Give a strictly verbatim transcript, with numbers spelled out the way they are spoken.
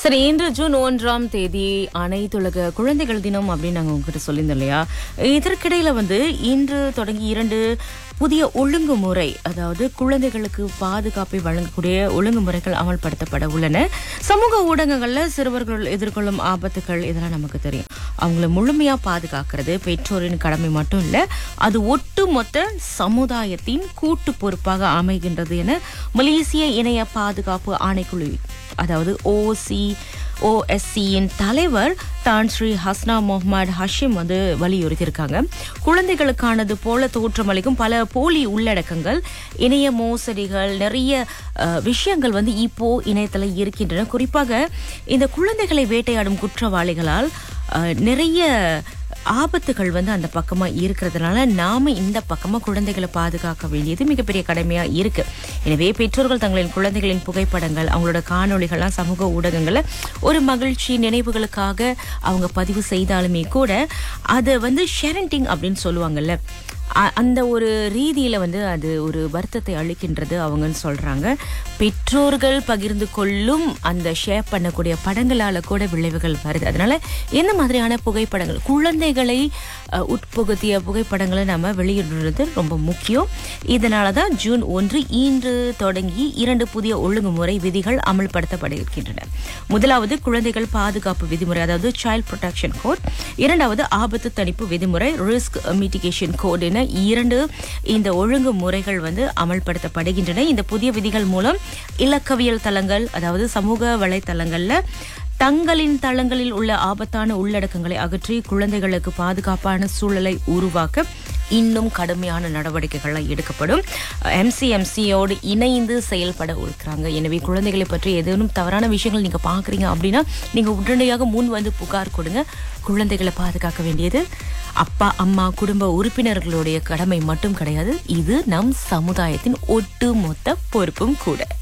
சரி, இன்று ஜூன் ஒன்றாம் தேதி அனைத்துலக குழந்தைகள் தினம் அப்படின்னு நாங்க உங்ககிட்ட சொல்லியிருந்தோம் இல்லையா? இதற்கிடையில வந்து இன்று தொடங்கி இரண்டு புதிய ஒழுங்குமுறை, அதாவது குழந்தைகளுக்கு பாதுகாப்பை வழங்கக்கூடிய ஒழுங்குமுறைகள் அமல்படுத்தப்பட உள்ளன. சமூக ஊடகங்கள்ல சிறுவர்கள் எதிர்கொள்ளும் ஆபத்துகள் இதெல்லாம் நமக்கு தெரியும். அவங்கள முழுமையா பாதுகாக்கிறது பெற்றோரின் கடமை மட்டும் இல்ல, அது ஒட்டுமொத்த சமுதாயத்தின் கூட்டு பொறுப்பாக அமைகின்றது என மலேசிய இணைய பாதுகாப்பு ஆணைக்குழு, அதாவது ஓசி ஓஎஸ்சியின் தலைவர் தான் ஸ்ரீ ஹஸ்னா முகமது ஹஷிம் வந்து வலியுறுத்தியிருக்காங்க. குழந்தைகளுக்கானது போல தோற்றமளிக்கும் பல போலி உள்ளடக்கங்கள், இணைய மோசடிகள், நிறைய விஷயங்கள் வந்து இப்போ இணையத்துல இருக்கின்றன. குறிப்பாக இந்த குழந்தைகளை வேட்டையாடும் குற்றவாளிகளால் நிறைய ஆபத்துகள் வந்து அந்த பக்கமா இருக்கிறதுனால நாம இந்த பக்கமா குழந்தைகளை பாதுகாக்க வேண்டியது மிகப்பெரிய கடமையா இருக்கு. எனவே பெற்றோர்கள் தங்களின் குழந்தைகளின் புகைப்படங்கள், அவங்களோட காணொளிகள்லாம் சமூக ஊடகங்கள்ல ஒரு மகிழ்ச்சி நினைவுகளுக்காக அவங்க பதிவு செய்தாலுமே கூட அதை வந்து ஷேரிங் அப்படின்னு சொல்லுவாங்கல்ல, அந்த ஒரு ரீதியில வந்து அது ஒரு வருத்தத்தை அளிக்கின்றது அவங்கன்னு சொல்றாங்க. பெற்றோர்கள் பகிர்ந்து கொள்ளும் அந்த ஷேர் பண்ணக்கூடிய படங்களால கூட விளைவுகள் வருது. அதனால எந்த மாதிரியான புகைப்படங்கள், குழந்தைகளை உட்புகுத்திய புகைப்படங்களை நம்ம வெளியிடுறது ரொம்ப முக்கியம். இதனாலதான் ஜூன் ஒன்று இன்று தொடங்கி இரண்டு புதிய ஒழுங்குமுறை விதிகள் அமல்படுத்தப்பட இருக்கின்றன. முதலாவது குழந்தைகள் பாதுகாப்பு விதிமுறை, அதாவது சைல்ட் ப்ரொடெக்ஷன் கோட். இரண்டாவது ஆபத்து தணிப்பு விதிமுறை, ரிஸ்க் மிட்டிகேஷன் கோட் என இரண்டு இந்த ஒழுங்குமுறைகள் வந்து அமல்படுத்தப்படுகின்றன. இந்த புதிய விதிகள் மூலம் இலக்கவியல் தளங்கள், அதாவது சமூக வலைத்தளங்கள்ல தங்களின் தளங்களில் உள்ள ஆபத்தான உள்ளடக்கங்களை அகற்றி குழந்தைகளுக்கு பாதுகாப்பான சூழலை உருவாக்க இன்னும் கடுமையான நடவடிக்கைகள் எடுக்கப்படும். எம்சிஎம்சியோடு இணைந்து செயல்பட இருக்கிறாங்க. எனவே குழந்தைகளை பற்றி ஏதேனும் தவறான விஷயங்கள் நீங்க பாக்குறீங்க அப்படின்னா நீங்க உடனடியாக முன் வந்து புகார் கொடுங்க. குழந்தைகளை பாதுகாக்க வேண்டியது அப்பா அம்மா குடும்ப உறுப்பினர்களுடைய கடமை மட்டும் கிடையாது, இது நம் சமுதாயத்தின் ஒட்டுமொத்த பொறுப்பும் கூட.